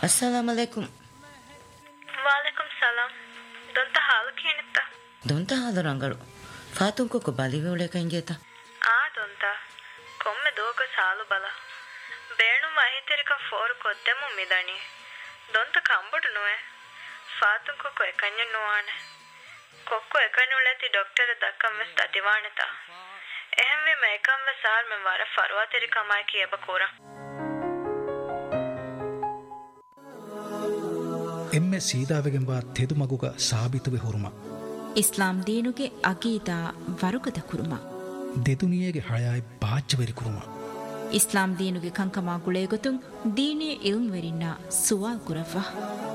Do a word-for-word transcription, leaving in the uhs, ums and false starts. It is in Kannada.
अस्सलाम अलैकुम. वालेकुम सलाम. दंತ ಹಾಲು ಕೇನಿತ್ತ ದೊಂತ ಹಾಲು ರಂಗಳು ಫಾತುಂ ಕೊಕ್ಕ ಬಲಿವೆ ಉಳೆ ಕಂಗೇತ ಆ ದೊಂತ ಕೊಮ್ಮೆ ದೋಕ ಸಾಲು ಬಲ ಬೇಣು ಮಾಹಿತಿರಿಕ ಫೋರ್ ಕೊದ್ದೆಮು ಮಿದಣಿ ದೊಂತ ಕಂಬುಡು ನೋಯೆ ಫಾತುಂ ಕೊಕ್ಕ ಎಕನ್ಯ ನೋವಾನೆ ಕೊಕ್ಕ ಎಕನ್ಯ ಉಳೆತಿ ಡಾಕ್ಟರ್ ದಕ್ಕಂ ವೆಸ್ ತತಿವಾಣೆತ එහෙම වේ මේකම් වෙසාල් මෙ වර ෆරවාතෙරි කමයි කියබ කෝර ಎಮ್ಮೆ ಸೀದಾವೆಗೆಂಬ ತೆದುಮಗುಗ ಸಾಬಿತುವೆ ಹುರುಮ ಇಸ್ಲಾಂ ದೀನುಗೆ ಅಗೀದಾ ವರುಗದ ಕುರುಮ ದೆದುನಿಯೆಗೆ ಹಳಯಾಯ್ ಬಾಜ್ಜವೆರಿ ಕುರುಮ ಇಸ್ಲಾಂ ದೀನುಗೆ ಕಂಕಮಾ ಗುಳೇಗೊತುಂ ದೀನಿ ಇಲ್ಮ್ ವೆರಿನ್ನ ಸುವಾಲ್ ಕುರವ್ವ